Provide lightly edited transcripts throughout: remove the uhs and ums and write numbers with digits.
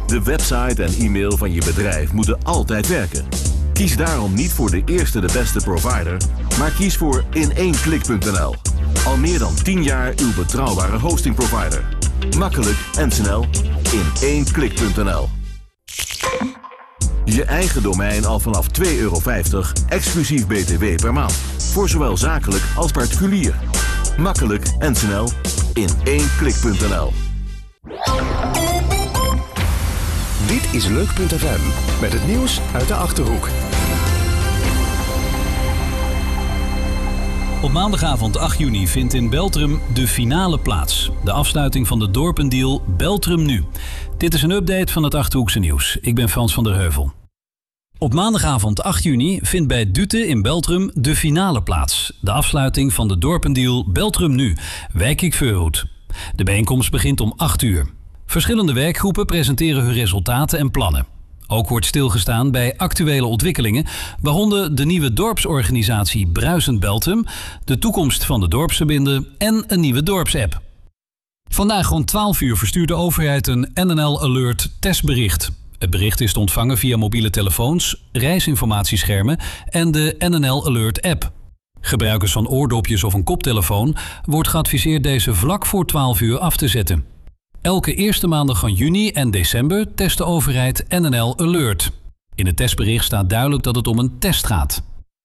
De website en e-mail van je bedrijf moeten altijd werken. Kies daarom niet voor de eerste de beste provider, maar kies voor in1klik.nl. Al meer dan 10 jaar uw betrouwbare hostingprovider. Makkelijk en snel. In1klik.nl. Je eigen domein al vanaf €2,50 exclusief BTW per maand. Voor zowel zakelijk als particulier. Makkelijk en snel. In1klik.nl. Dit is Leuk.fm met het nieuws uit de Achterhoek. Op maandagavond 8 juni vindt in Beltrum de finale plaats. De afsluiting van de dorpendeal Beltrum Nu. Dit is een update van het Achterhoekse nieuws. Ik ben Frans van der Heuvel. Op maandagavond 8 juni vindt bij Dute in Beltrum de finale plaats. De afsluiting van de dorpendeal Beltrum Nu, Wijkik Veurhoed. De bijeenkomst begint om 8 uur. Verschillende werkgroepen presenteren hun resultaten en plannen. Ook wordt stilgestaan bij actuele ontwikkelingen, waaronder de nieuwe dorpsorganisatie Bruisend Beltrum, de toekomst van de dorpsverbinden en een nieuwe dorpsapp. Vandaag rond 12 uur verstuurt de overheid een NNL Alert testbericht. Het bericht is te ontvangen via mobiele telefoons, reisinformatieschermen en de NNL Alert app. Gebruikers van oordopjes of een koptelefoon wordt geadviseerd deze vlak voor 12 uur af te zetten. Elke eerste maandag van juni en december test de overheid NNL Alert. In het testbericht staat duidelijk dat het om een test gaat.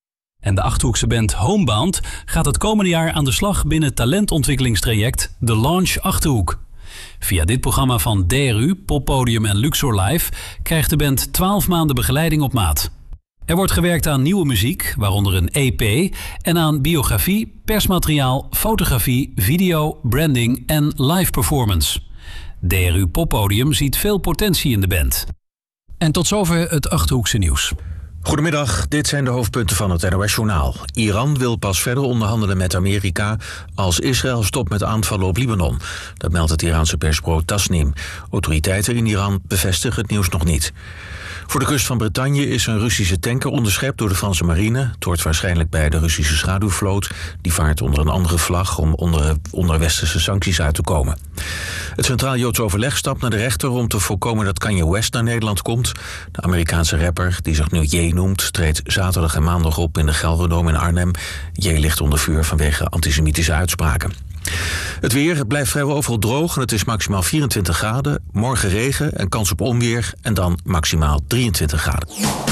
En de Achterhoekse band Homebound gaat het komende jaar aan de slag binnen het talentontwikkelingstraject The Launch Achterhoek. Via dit programma van DRU, Poppodium en Luxor Live krijgt de band 12 maanden begeleiding op maat. Er wordt gewerkt aan nieuwe muziek, waaronder een EP, en aan biografie, persmateriaal, fotografie, video, branding en live performance. DRU Poppodium ziet veel potentie in de band. En tot zover het Achterhoekse nieuws. Goedemiddag, dit zijn de hoofdpunten van het NOS-journaal. Iran wil pas verder onderhandelen met Amerika als Israël stopt met aanvallen op Libanon. Dat meldt het Iraanse persbureau Tasnim. Autoriteiten in Iran bevestigen het nieuws nog niet. Voor de kust van Bretagne is een Russische tanker onderschept door de Franse marine. Het hoort waarschijnlijk bij de Russische schaduwvloot. Die vaart onder een andere vlag om onder westerse sancties uit te komen. Het Centraal Joods Overleg stapt naar de rechter om te voorkomen dat Kanye West naar Nederland komt. De Amerikaanse rapper, die zich nu Ye noemt, treedt zaterdag en maandag op in de Gelredome in Arnhem. Ye ligt onder vuur vanwege antisemitische uitspraken. Het weer, het blijft vrijwel overal droog en het is maximaal 24 graden. Morgen regen en kans op onweer en dan maximaal 23 graden.